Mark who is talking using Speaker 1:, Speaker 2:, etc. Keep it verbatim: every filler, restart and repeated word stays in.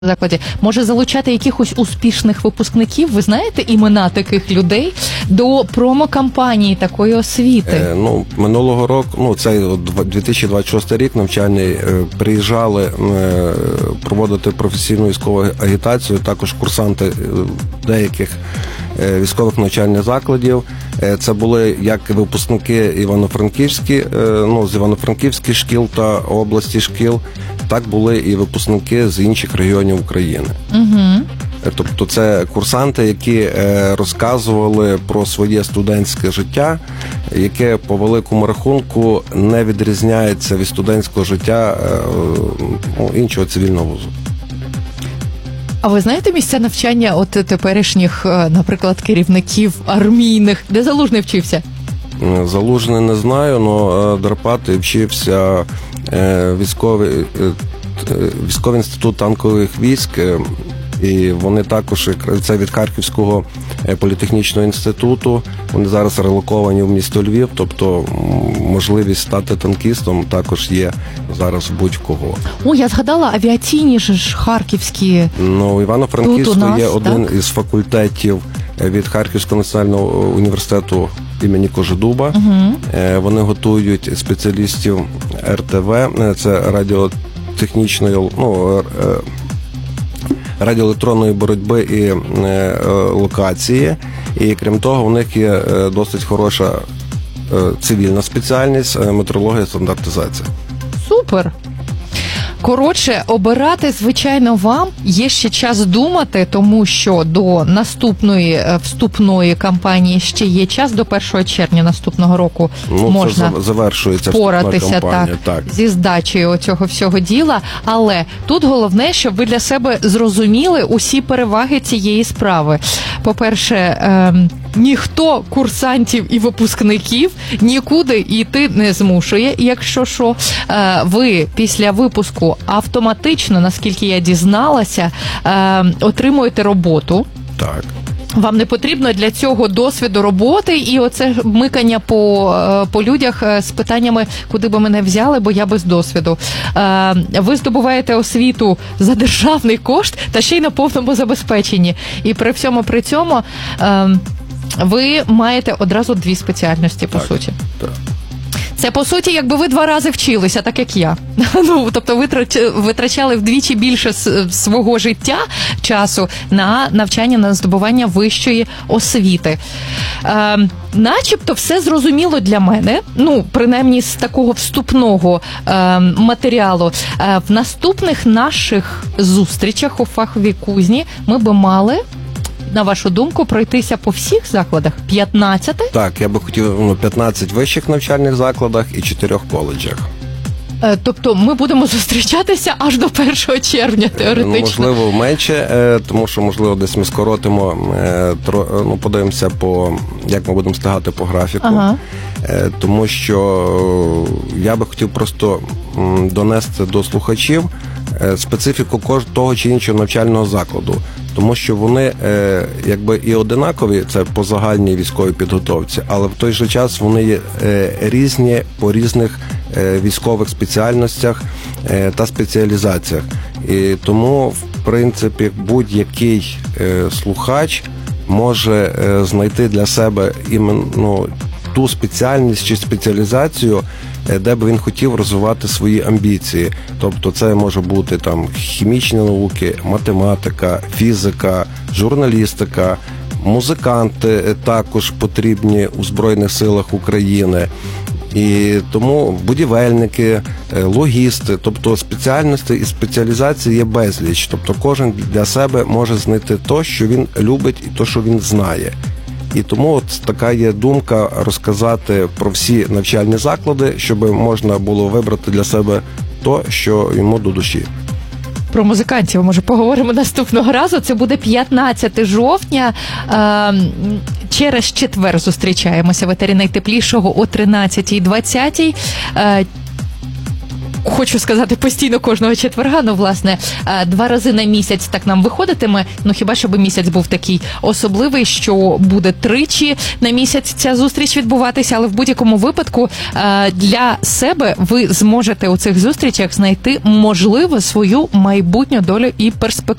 Speaker 1: закладі може залучати якихось успішних випускників, ви знаєте імена таких людей, до промо-кампанії такої освіти?
Speaker 2: Е, ну, минулого року, ну, цей дві тисячі двадцять шостий рік навчальний, е, приїжджали е, проводити професійну військову агітацію, також курсанти е, деяких е, військових навчальних закладів. Е, це були як випускники Івано-Франківські, е, ну, з Івано-Франківських шкіл та області шкіл, так були і випускники з інших регіонів України.
Speaker 1: Угу.
Speaker 2: Тобто це курсанти, які розказували про своє студентське життя, яке по великому рахунку не відрізняється від студентського життя іншого цивільного вузу.
Speaker 1: А ви знаєте місця навчання от теперішніх, наприклад, керівників армійних, де Залужний вчився?
Speaker 2: Залужний не знаю, але Драпатий вчився військовий, військовий інститут танкових військ, і вони також, це від Харківського політехнічного інституту, вони зараз релоковані в місто Львів, тобто можливість стати танкістом також є зараз будь-кого.
Speaker 1: О, я згадала, авіаційні ж харківські.
Speaker 2: Ну, в Івано-Франківську є один
Speaker 1: так?
Speaker 2: із факультетів від Харківського національного університету імені Кожедуба. Угу. Вони готують спеціалістів ер те ве, це радіотехнічної, ну, радіоелектронної боротьби і е, локації. І крім того, у них є е, досить хороша е, цивільна спеціальність – метрологія і стандартизація.
Speaker 1: Супер! Коротше, обирати, звичайно, вам є ще час думати, тому що до наступної вступної кампанії ще є час, до першого червня наступного року
Speaker 2: ну,
Speaker 1: можна
Speaker 2: завершується
Speaker 1: впоратися так,
Speaker 2: так.
Speaker 1: зі здачею цього всього діла. Але тут головне, щоб ви для себе зрозуміли усі переваги цієї справи. По-перше, ем, ніхто курсантів і випускників нікуди йти не змушує. Якщо що, е, ви після випуску автоматично, наскільки я дізналася, е, отримуєте роботу.
Speaker 2: Так.
Speaker 1: Вам не потрібно для цього досвіду роботи і оце микання по, по людях з питаннями, куди би мене взяли, бо я без досвіду. Ви здобуваєте освіту за державний кошт та ще й на повному забезпеченні. І при всьому при цьому ви маєте одразу дві спеціальності, по
Speaker 2: так,
Speaker 1: суті.
Speaker 2: Так.
Speaker 1: Це, по суті, якби ви два рази вчилися, так як я. Ну, тобто ви витрачали вдвічі більше свого життя, часу, на навчання, на здобування вищої освіти. Е, начебто все зрозуміло для мене, ну, принаймні з такого вступного е, матеріалу. Е, в наступних наших зустрічах у фаховій кузні ми би мали, на вашу думку, пройтися по всіх закладах? п'ятнадцяти?
Speaker 2: Так, я би хотів ну, п'ятнадцять вищих навчальних закладах і чотирьох коледжах.
Speaker 1: Е, тобто ми будемо зустрічатися аж до першого червня, теоретично?
Speaker 2: Ну, можливо, менше, тому що, можливо, десь ми скоротимо, ну, подивимося, по, як ми будемо встигати по графіку. Ага. Тому що я би хотів просто донести до слухачів специфіку кожного того чи іншого навчального закладу. Тому що вони е, якби і одинакові, це по загальній військовій підготовці, але в той же час вони є е, різні по різних е, військових спеціальностях е, та спеціалізаціях. І тому, в принципі, будь-який е, слухач може е, знайти для себе іменно ну, ту спеціальність чи спеціалізацію, де б він хотів розвивати свої амбіції. Тобто це може бути там хімічні науки, математика, фізика, журналістика, музиканти також потрібні у Збройних силах України. І тому будівельники, логісти, тобто спеціальності і спеціалізації є безліч. Тобто кожен для себе може знайти те, що він любить і те, що він знає. І тому от така є думка розказати про всі навчальні заклади, щоб можна було вибрати для себе то, що йому до душі.
Speaker 1: Про музикантів, може, поговоримо наступного разу. Це буде п'ятнадцятого жовтня. Через четвер зустрічаємося в етері найтеплішого о тринадцятій двадцятій. хочу сказати, постійно кожного четверга, ну, власне, два рази на місяць так нам виходитиме, ну, хіба щоб місяць був такий особливий, що буде тричі на місяць ця зустріч відбуватися, але в будь-якому випадку для себе ви зможете у цих зустрічах знайти, можливо, свою майбутню долю і перспективу.